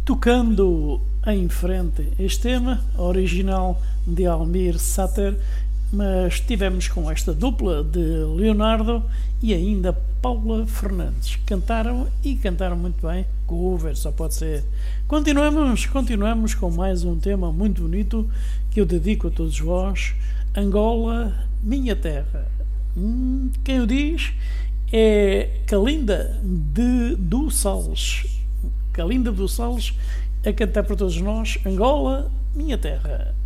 Tocando em frente este tema, original de Almir Sater, mas tivemos com esta dupla de Leonardo e ainda Paula Fernandes. Cantaram e cantaram muito bem, cover, só pode ser. Continuamos com mais um tema muito bonito que eu dedico a todos vós, Angola, minha terra. Quem o diz é Calinda do Salles. Calinda do Salles a cantar para todos nós, Angola, minha terra.